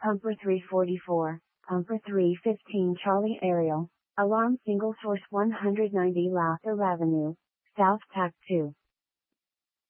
Pumper 344, Pumper 315 Charlie Ariel, Alarm Single Source 190 Lather Avenue, South Tac 2.